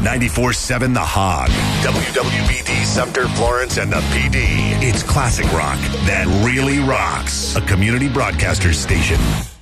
94.7 The Hog. WWBD Sumter, Florence, and the PD. It's classic rock that really rocks. A community broadcaster station.